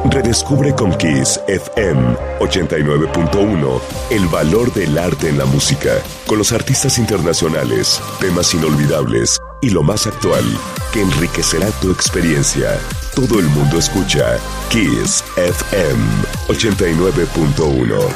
Redescubre con Kiss FM 89.1 el valor del arte en la música, con los artistas internacionales, temas inolvidables y lo más actual, que enriquecerá tu experiencia. Todo el mundo escucha Kiss FM 89.1.